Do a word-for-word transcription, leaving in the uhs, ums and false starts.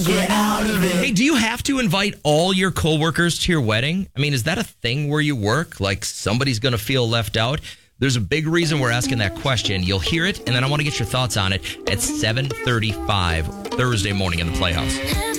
get out of it. Hey, do you have to invite all your coworkers to your wedding? I mean, is that a thing where you work? Like somebody's going to feel left out? There's a big reason we're asking that question. You'll hear it, and then I want to get your thoughts on it at seven thirty-five Thursday morning in the Playhouse.